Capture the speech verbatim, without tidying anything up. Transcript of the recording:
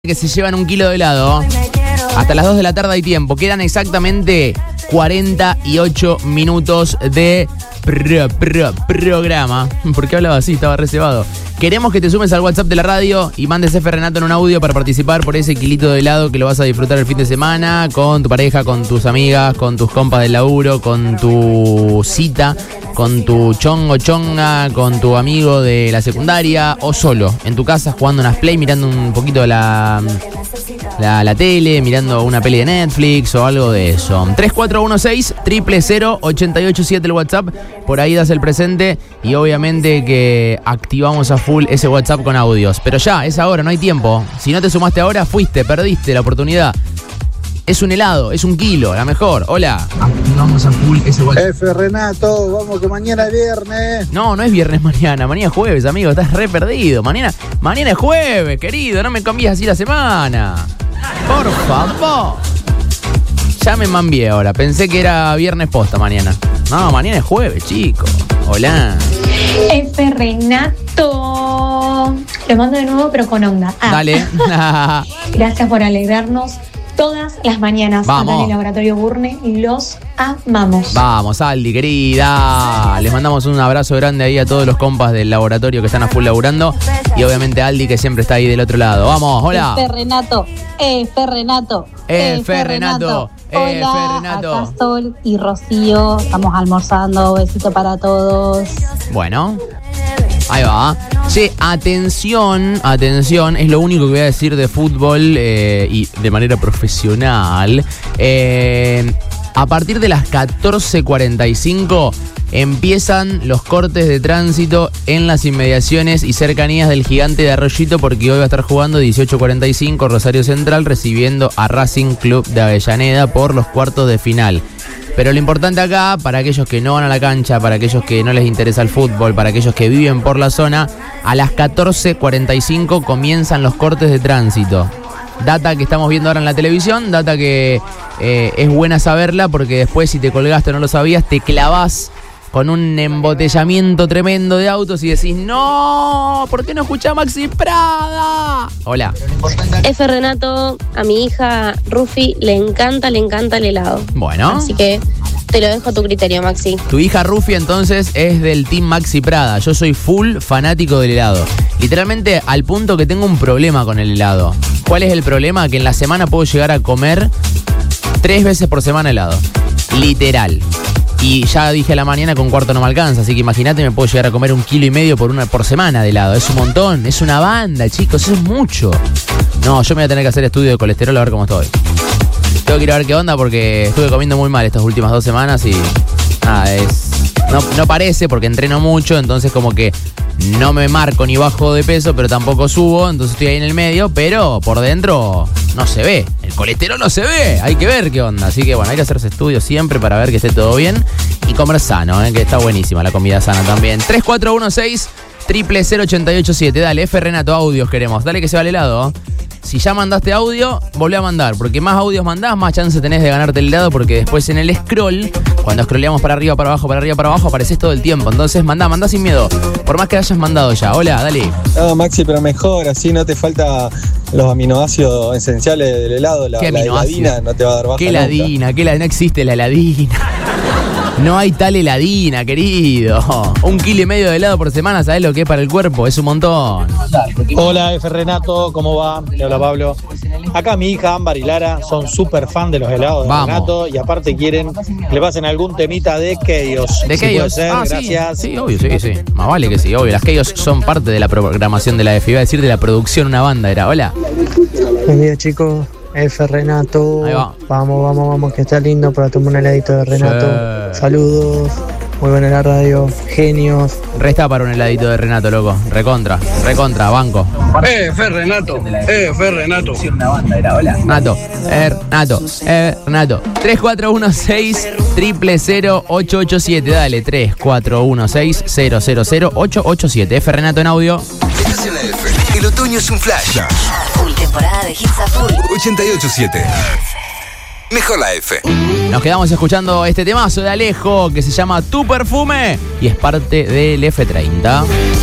Que se llevan un kilo de helado. Hasta las dos de la tarde hay tiempo. Quedan exactamente cuarenta y ocho minutos de pro, pro, programa. ¿Por qué hablaba así? Estaba reservado. Queremos que te sumes al WhatsApp de la radio y mandes F Renato en un audio para participar por ese kilito de helado que lo vas a disfrutar el fin de semana con tu pareja, con tus amigas, con tus compas del laburo, con tu cita, con tu chongo chonga, con tu amigo de la secundaria o solo en tu casa jugando unas play, mirando un poquito la, la, la tele, mirando una peli de Netflix o algo de eso. tres cuatro uno seis, cero cero cero, ocho ocho siete el WhatsApp, por ahí das el presente y obviamente que activamos a full ese WhatsApp con audios. Pero ya, es ahora, no hay tiempo. Si no te sumaste ahora, fuiste, perdiste la oportunidad. Es un helado, es un kilo, la mejor. Hola. Activamos a full ese WhatsApp. F Renato, vamos que mañana es viernes. No, no es viernes mañana, mañana es jueves, amigo, estás re perdido. Mañana, mañana es jueves, querido, no me cambies así la semana. Por favor. Ya me mambié ahora, pensé que era viernes posta mañana. No, mañana es jueves, chicos. Hola. F Renato. Lo mando de nuevo, pero con onda. Ah. Dale. Gracias por alegrarnos todas las mañanas. Vamos. Acá en el Laboratorio Burne. Los amamos. Vamos, Aldi, querida. Les mandamos un abrazo grande ahí a todos los compas del laboratorio que están a full laburando. Y obviamente a Aldi, que siempre está ahí del otro lado. Vamos, hola. F Renato, F Renato, F Renato, F Hola, Renato. acá Sol y Rocío, estamos almorzando, besito para todos. Bueno, ahí va. Che, atención, atención, es lo único que voy a decir de fútbol eh, y de manera profesional. Eh, a partir de las catorce cuarenta y cinco empiezan los cortes de tránsito en las inmediaciones y cercanías del Gigante de Arroyito, porque hoy va a estar jugando dieciocho cuarenta y cinco Rosario Central recibiendo a Racing Club de Avellaneda por los cuartos de final. Pero lo importante acá, para aquellos que no van a la cancha, para aquellos que no les interesa el fútbol, para aquellos que viven por la zona, a las catorce cuarenta y cinco comienzan los cortes de tránsito. Data que estamos viendo ahora en la televisión, data que eh, es buena saberla, porque después si te colgaste o no lo sabías, te clavás con un embotellamiento tremendo de autos y decís, no, ¿por qué no escuchás Maxi Prada? Hola. F Renato, a mi hija Rufi le encanta, le encanta el helado. Bueno. Así que te lo dejo a tu criterio, Maxi. Tu hija Rufi entonces es del team Maxi Prada. Yo soy full fanático del helado. Literalmente al punto que tengo un problema con el helado. ¿Cuál es el problema? Que en la semana puedo llegar a comer tres veces por semana helado. Literal. Y ya dije a la mañana que un cuarto no me alcanza, así que imagínate, me puedo llegar a comer un kilo y medio por una por semana de helado. Es un montón, es una banda, chicos, eso es mucho. No, yo me voy a tener que hacer estudio de colesterol a ver cómo estoy. Tengo que ir a ver qué onda porque estuve comiendo muy mal estas últimas dos semanas y nada, es... No, no parece porque entreno mucho, entonces como que no me marco ni bajo de peso, pero tampoco subo, entonces estoy ahí en el medio, pero por dentro no se ve. El colesterol no se ve, hay que ver qué onda. Así que bueno, hay que hacerse estudios siempre para ver que esté todo bien y comer sano, ¿eh? Que está buenísima la comida sana también. tres cuatro uno seis, cero cero cero, ocho ocho siete, dale, F Renato, audios queremos, dale que se va el helado. Si ya mandaste audio, volvé a mandar, porque más audios mandás, más chance tenés de ganarte el helado, porque después en el scroll, cuando scrolleamos para arriba, para abajo, para arriba, para abajo, apareces todo el tiempo. Entonces mandá, mandá sin miedo, por más que hayas mandado ya. Hola, dale. No, Maxi, pero mejor, así no te falta los aminoácidos esenciales del helado. La, ¿Qué la aminoácidos? heladina no te va a dar baja ¿Qué nunca. heladina? ¿Qué heladina? No existe la heladina. No hay tal heladina, querido. Un kilo y medio de helado por semana, ¿sabés lo que es para el cuerpo? Es un montón. Hola F Renato, ¿cómo va? Le habla Pablo. Acá mi hija Ámbar y Lara son súper fan de los helados de Vamos. Renato y aparte quieren que le pasen algún temita de Chaos. ¿De si Chaos? puede ser, Ah, gracias. Sí, sí, obvio, sí, sí. Más vale que sí, obvio. Las Chaos son parte de la programación de la F. Iba a decir de la producción, una banda era. Hola. Buen día, chicos. F Renato. Ahí va. Vamos, vamos, vamos, que está lindo para tomar un heladito de Renato. Sí. Saludos. Muy buena la radio. Genios. Resta para un heladito de Renato, loco. Recontra, recontra, banco. Eh, F Renato, eh, F Renato. Nato, er, Nato, er, Nato. tres cuatro uno seis, cero cero cero, ocho ocho siete. Dale, tres cuatro uno seis, cero cero cero, ocho ocho siete. F Renato en audio. Estás en la F. El otoño es un flash. Full temporada de hits a full. ochenta y ocho siete. Mejor la F. Nos quedamos escuchando este temazo de Alejo que se llama Tu Perfume y es parte del F treinta.